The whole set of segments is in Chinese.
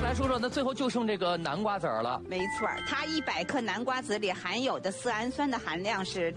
来说说，那最后就剩这个南瓜籽儿了。 没错，它100克南瓜籽里含有的色氨酸的含量是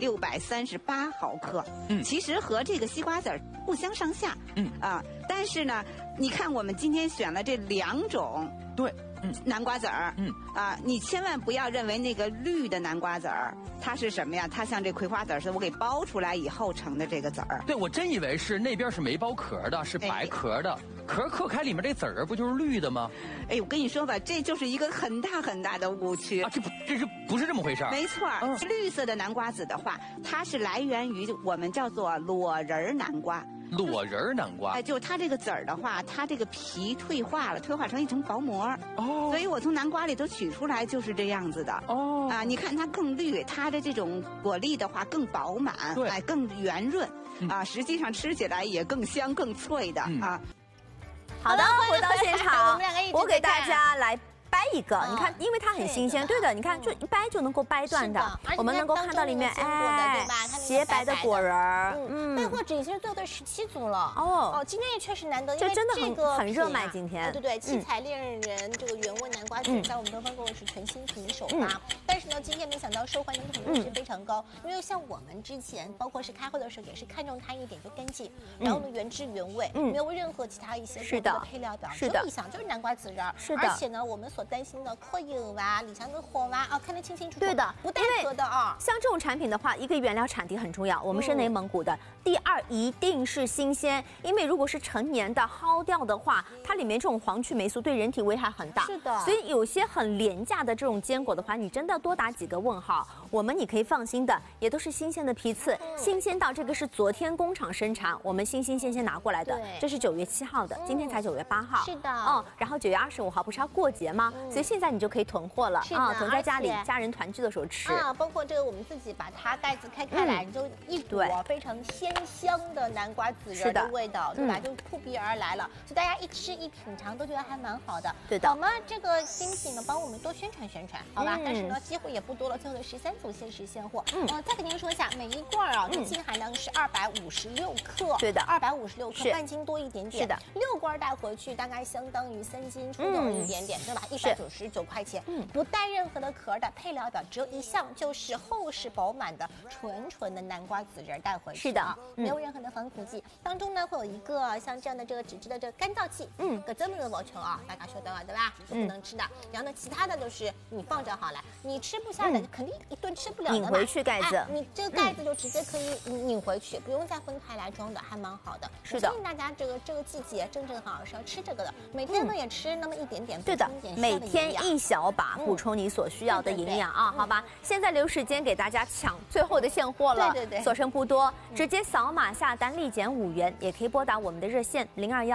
638毫克。其实和这个西瓜籽不相上下。但是呢，你看我们今天选了这2种。 对。 南瓜籽儿，你千万不要认为那个绿的南瓜籽儿，它是什么呀？它像这葵花籽儿似的，我给剥出来以后成的这个籽儿。 对，我真以为是那边是没剥壳的，是白壳的。壳嗑开里面这籽儿不就是绿的吗？ 哎，我跟你说吧，这就是一个很大很大的误区啊！这不是这么回事儿？ 没错，绿色的南瓜籽的话，它是来源于我们叫做裸仁南瓜。 裸仁南瓜， 哎，就它这个籽儿的话，它这个皮退化了，退化成一层薄膜。所以我从南瓜里头取出来就是这样子的。你看它更绿，它的这种果粒的话更饱满，哎，更圆润。实际上吃起来也更香更脆的啊。 好的，回到现场，我给大家来掰一个，你看，因为它很新鲜，对的，你看就一掰就能够掰断的，我们能够看到里面，哎，洁白的果仁儿， 背货纸已经做到17组了。今天也确实难得，因为这真的很热卖，今天。 对，七彩恋人这个原味南瓜籽在我们东方购物是全新品首发，但是呢，今天没想到受欢迎程度是非常高，因为像我们之前包括是开会的时候也是看中它一点就干净，然后呢原汁原味，没有任何其他一些过多的配料表，只有一想就是南瓜籽仁，而且呢我们所担心的扩油啊、里腔的火啊，看得清清楚楚。 对的， 不带壳的啊。 像这种产品的话，一个原料产地很重要，我们是内蒙古的。第二，一定是新鲜，因为如果是陈年的、蒿掉的话，它里面这种黄曲霉素对人体危害很大。 是的。 所以有些很廉价的这种坚果的话，你真的多打几个问号。我们你可以放心的，也都是新鲜的批次，新鲜到这个是昨天工厂生产，我们新鲜拿过来的。这是9月7号的，今天才9月8号。 是的。 然后9月25号不是要过节吗？所以现在你就可以囤货了囤在家里家人团聚的时候吃包括这个我们自己把它盖子开来，你就一朵非常鲜香的南瓜籽仁的味道，对吧？就扑鼻而来了，所以大家一吃一品尝都觉得还蛮好的。 对的。 好吗？这个新品呢，帮我们多宣传宣传，好吧？但是呢，机会也不多了，最后的13组限时现货。再跟您说一下，每一罐的净含量是256克， 对的 ，256克，半斤多一点点。 是的 ，6罐带回去大概相当于3斤出头一点点，对吧？199块钱，不带任何的壳的配料表，只有一项，就是厚实饱满的纯的南瓜籽仁带回去。 是的， 没有任何的防腐剂。当中呢会有一个像这样的这个纸质的这个干燥剂，搁这么的保存大家说的对吧？是不能吃的。然后呢，其他的都是你放着好了，你吃不下的肯定一顿吃不了的嘛。 拧回去盖子， 你这个盖子就直接可以拧回去，不用再分开来装的，还蛮好的。 是的， 建议大家这个季节正好是要吃这个的，每天呢也吃那么一点点， 对的，每天1小把，补充你所需要的营养好吧？现在留时间给大家抢最后的现货了， 对， 所剩不多，直接扫码下单立减5元，也可以拨打我们的热线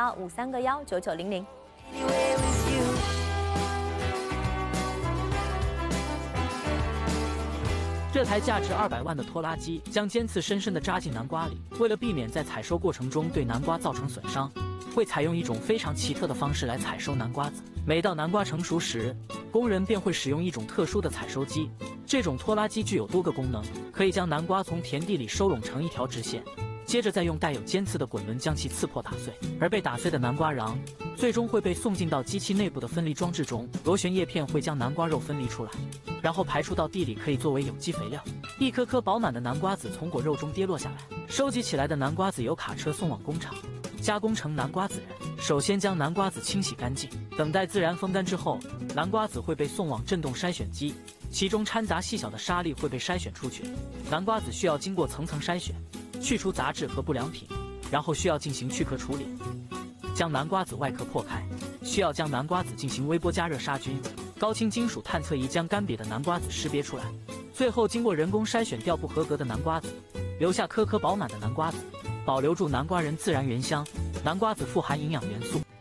02153919900。 这台价值200万的拖拉机将尖刺深深地扎进南瓜里，为了避免在采收过程中对南瓜造成损伤，会采用一种非常奇特的方式来采收南瓜籽。每到南瓜成熟时，工人便会使用一种特殊的采收机。这种拖拉机具有多个功能，可以将南瓜从田地里收拢成一条直线，接着再用带有尖刺的滚轮将其刺破打碎，而被打碎的南瓜瓤最终会被送进到机器内部的分离装置中，螺旋叶片会将南瓜肉分离出来，然后排出到地里，可以作为有机肥料。一颗颗饱满的南瓜籽从果肉中跌落下来，收集起来的南瓜籽由卡车送往工厂，加工成南瓜籽仁。首先将南瓜籽清洗干净，等待自然风干之后，南瓜籽会被送往震动筛选机，其中掺杂细小的沙粒会被筛选出去。南瓜籽需要经过层层筛选，去除杂质和不良品，然后需要进行去壳处理。将南瓜籽外壳破开，需要将南瓜籽进行微波加热杀菌，高清金属探测仪将干瘪的南瓜籽识别出来，最后经过人工筛选掉不合格的南瓜籽，留下颗颗饱满的南瓜籽，保留住南瓜仁自然原香。南瓜籽富含营养元素，